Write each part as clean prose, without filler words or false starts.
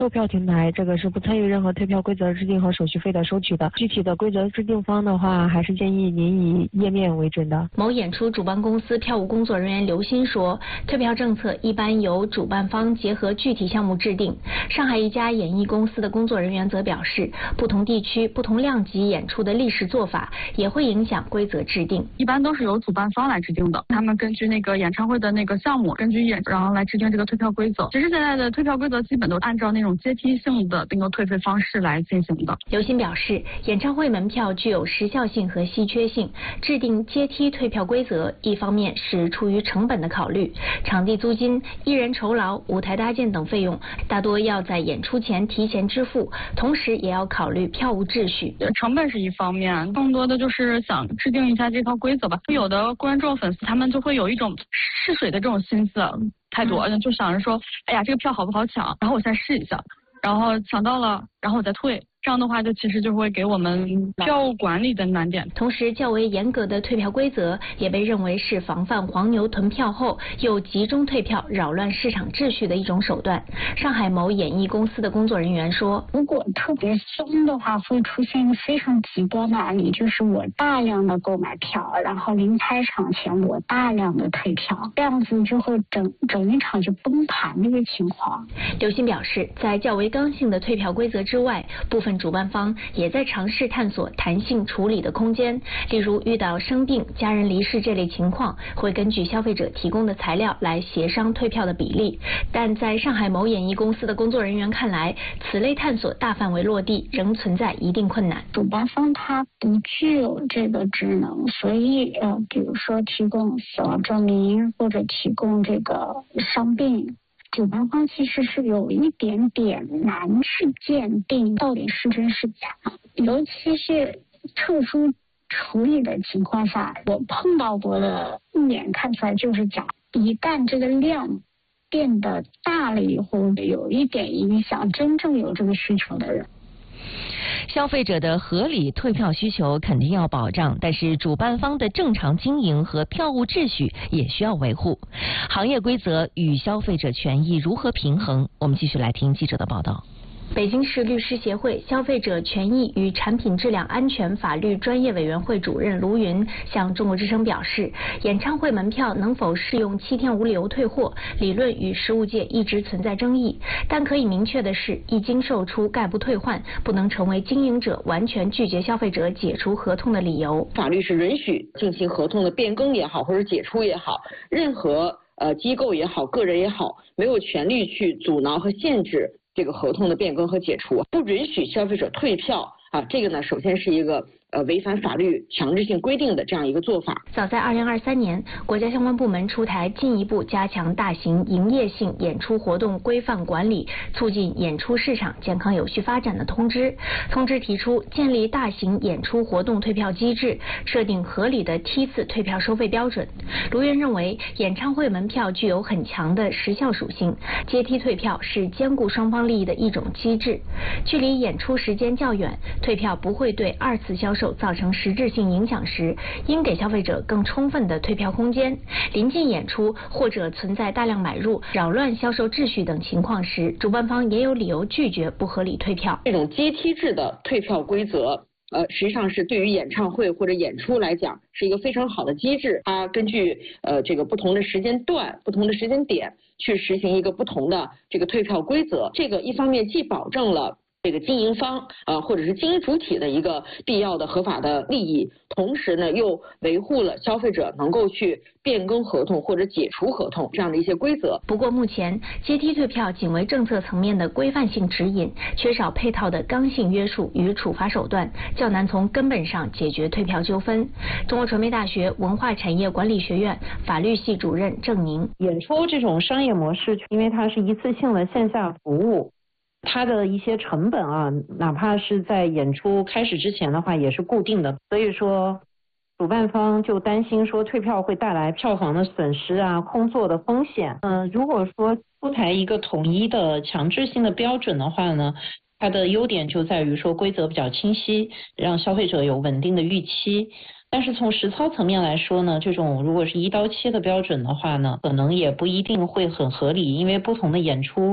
售票平台这个是不参与任何退票规则制定和手续费的收取的。具体的规则制定方的话，还是建议您以页面为准的。 某演出主办公司票务工作人员刘鑫说，退票政策一般由主办方结合具体项目制定。上海一家演艺公司的工作人员则表示，不同地区、不同量级演出的历史做法也会影响规则制定。 一般都是由主办方来制定的，他们根据那个演唱会的那个项目，根据然后来制定这个退票规则。其实现在的退票规则基本都按照那种阶梯性的那个退费方式来进行的。 刘鑫表示，演唱会门票具有时效性和稀缺性，制定阶梯退票规则，一方面是出于成本的考虑，场地租金、艺人酬劳、舞台搭建等费用大多要在演出前提前支付，同时也要考虑票务秩序。 成本是一方面，更多的就是想制定一下这套规则吧。有的观众粉丝他们就会有一种试水的这种心思太多，就想着说，哎呀，这个票好不好抢，然后我先试一下，然后抢到了，然后我再退。这样的话，就其实就会给我们票务管理的难点。 同时，较为严格的退票规则也被认为是防范黄牛囤票后又集中退票、扰乱市场秩序的一种手段。上海某演艺公司的工作人员说， 如果特别松的话，会出现一个非常极端的案例，就是我大量的购买票，然后临开场前我大量的退票，这样子就会整一场就崩盘的一个情况。 刘鑫表示，在较为刚性的退票规则之外，部分主办方也在尝试探索弹性处理的空间，例如遇到生病、家人离世这类情况，会根据消费者提供的材料来协商退票的比例。但在上海某演艺公司的工作人员看来，此类探索大范围落地仍存在一定困难。 主办方他不具有这个职能，所以比如说提供死亡证明或者提供这个伤病，主办方其实是有一点点难去鉴定到底是真是假，尤其是特殊处理的情况下，我碰到过的一眼看出来就是假。一旦这个量变得大了以后，有一点影响真正有这个需求的人。 消费者的合理退票需求肯定要保障，但是主办方的正常经营和票务秩序也需要维护。行业规则与消费者权益如何平衡？我们继续来听记者的报道。 北京市律师协会消费者权益与产品质量安全法律专业委员会主任卢云向中国之声表示，演唱会门票能否适用7天无理由退货，理论与实务界一直存在争议，但可以明确的是，一经售出概不退换，不能成为经营者完全拒绝消费者解除合同的理由。 法律是允许进行合同的变更也好，或者解除也好，任何机构也好，个人也好，没有权利去阻挠和限制这个合同的变更和解除，不允许消费者退票啊，这个呢，首先是一个违反法律强制性规定的这样一个做法。 早在2023年，国家相关部门出台进一步加强大型营业性演出活动规范管理，促进演出市场健康有序发展的通知。通知提出建立大型演出活动退票机制，设定合理的梯次退票收费标准。卢云认为，演唱会门票具有很强的时效属性，阶梯退票是兼顾双方利益的一种机制。距离演出时间较远，退票不会对二次销售造成实质性影响时，应给消费者更充分的退票空间。临近演出或者存在大量买入、扰乱销售秩序等情况时，主办方也有理由拒绝不合理退票。 这种阶梯制的退票规则实际上是对于演唱会或者演出来讲是一个非常好的机制，它根据这个不同的时间段、不同的时间点去实行一个不同的这个退票规则。这个一方面既保证了这个经营方或者是经营主体的一个必要的合法的利益，同时呢又维护了消费者能够去变更合同或者解除合同这样的一些规则。 不过目前阶梯退票仅为政策层面的规范性指引，缺少配套的刚性约束与处罚手段，较难从根本上解决退票纠纷。中国传媒大学文化产业管理学院法律系主任郑宁， 演出这种商业模式，因为它是一次性的线下服务，它的一些成本哪怕是在演出开始之前的话也是固定的，所以说主办方就担心说退票会带来票房的损失空座的风险。如果说出台一个统一的强制性的标准的话呢，它的优点就在于说规则比较清晰，让消费者有稳定的预期。但是从实操层面来说呢，这种如果是一刀切的标准的话呢，可能也不一定会很合理，因为不同的演出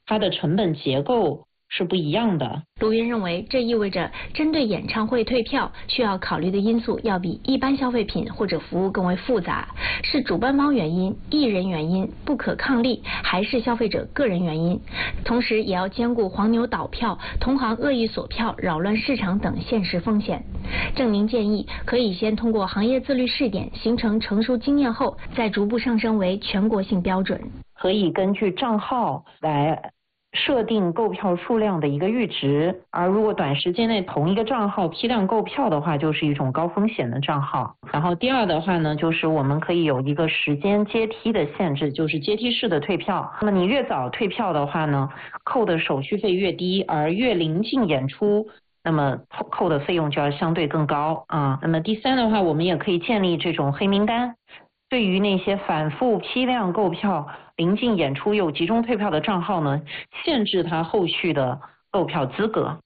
它的成本结构是不一样的。 卢云认为，这意味着针对演唱会退票需要考虑的因素要比一般消费品或者服务更为复杂，是主办方原因、艺人原因、不可抗力，还是消费者个人原因？同时也要兼顾黄牛倒票、同行恶意锁票、扰乱市场等现实风险。郑明建议，可以先通过行业自律试点，形成成熟经验后，再逐步上升为全国性标准。 可以根据账号来设定购票数量的一个阈值，而如果短时间内同一个账号批量购票的话，就是一种高风险的账号。然后第二的话呢，就是我们可以有一个时间阶梯的限制，就是阶梯式的退票。那么你越早退票的话呢，扣的手续费越低，而越临近演出，那么扣的费用就要相对更高啊。那么第三的话，我们也可以建立这种黑名单，对于那些反复批量购票、临近演出又集中退票的账号呢，限制他后续的购票资格。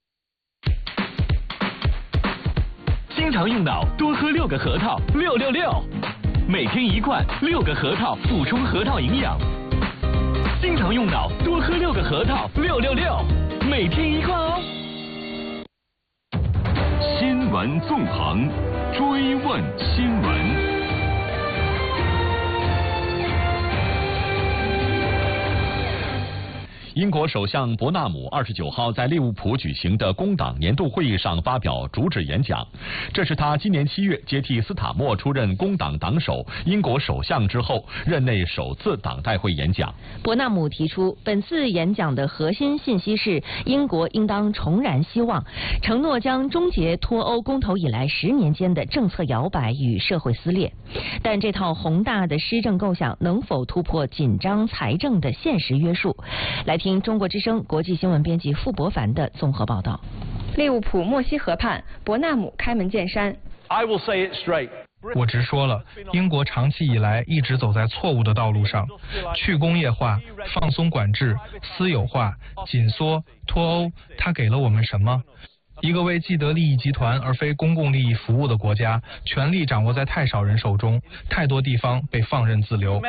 经常用脑，多喝6个核桃，666，每天1罐，6个核桃补充核桃营养。经常用脑，多喝6个核桃，666，每天1罐哦。新闻纵横，追问新闻。英国首相伯纳姆29号在利物浦举行的工党年度会议上发表主旨演讲，这是他今年7月接替斯塔默出任工党党首、英国首相之后，任内首次党代会演讲。 伯纳姆提出，本次演讲的核心信息是英国应当重燃希望，承诺将终结脱欧公投以来10年间的政策摇摆与社会撕裂。但这套宏大的施政构想能否突破紧张财政的现实约束？来听中国之声国际新闻编辑傅博凡的综合报道。 利物浦莫西河畔，伯纳姆开门见山。 我直说了，英国长期以来一直走在错误的道路上，去工业化、放松管制、私有化、紧缩、脱欧，它给了我们什么？一个为既得利益集团而非公共利益服务的国家，权力掌握在太少人手中，太多地方被放任自流。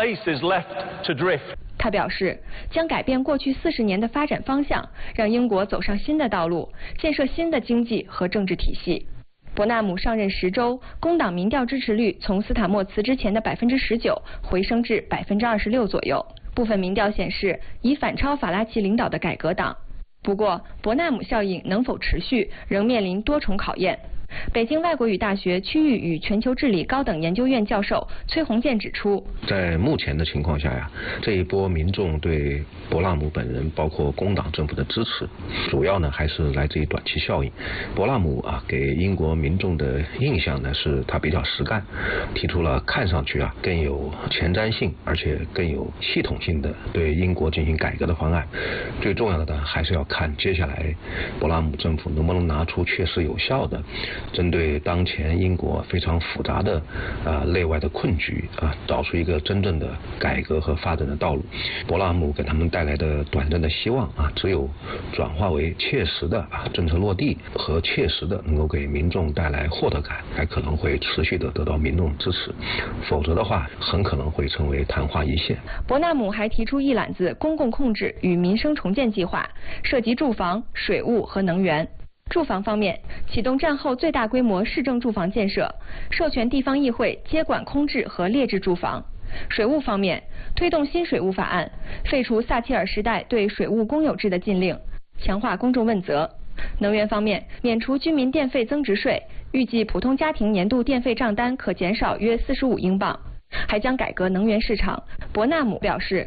他表示，将改变过去40年的发展方向，让英国走上新的道路，建设新的经济和政治体系。伯纳姆上任10周，工党民调支持率从斯塔默辞职前的19%回升至26%左右。部分民调显示，已反超法拉奇领导的改革党。不过，伯纳姆效应能否持续，仍面临多重考验。北京外国语大学区域与全球治理高等研究院教授崔洪建指出， 在目前的情况下呀，这一波民众对伯纳姆本人包括工党政府的支持，主要呢还是来自于短期效应。伯纳姆给英国民众的印象呢是他比较实干，提出了看上去更有前瞻性而且更有系统性的对英国进行改革的方案。最重要的呢还是要看接下来伯纳姆政府能不能拿出确实有效的针对当前英国非常复杂的内外的困局找出一个真正的改革和发展的道路。伯纳姆给他们带来的短暂的希望只有转化为切实的政策落地和切实的能够给民众带来获得感，才可能会持续的得到民众支持，否则的话很可能会成为昙花一现。 伯纳姆还提出一揽子公共控制与民生重建计划，涉及住房、水务和能源。住房方面，启动战后最大规模市政住房建设，授权地方议会接管空置和劣质住房。水务方面，推动新水务法案，废除撒切尔时代对水务公有制的禁令，强化公众问责。能源方面，免除居民电费增值税，预计普通家庭年度电费账单可减少约45英镑。还将改革能源市场。伯纳姆表示，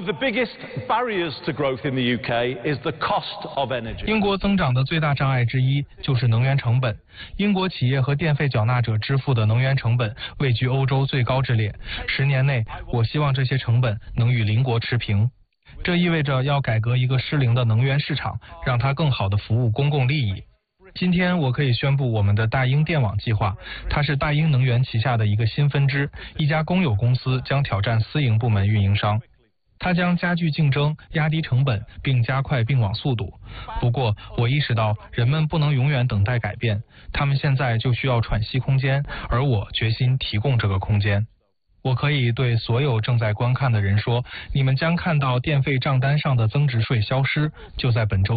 英国增长的最大障碍之一就是能源成本。英国企业和电费缴纳者支付的能源成本位居欧洲最高之列。10年内，我希望这些成本能与邻国持平。这意味着要改革一个失灵的能源市场，让它更好地服务公共利益。今天我可以宣布我们的大英电网计划，它是大英能源旗下的一个新分支，一家公有公司将挑战私营部门运营商。它将加剧竞争，压低成本，并加快并网速度。不过，我意识到人们不能永远等待改变，他们现在就需要喘息空间，而我决心提供这个空间。 我可以对所有正在观看的人说，你们将看到电费账单上的增值税消失，就在本周。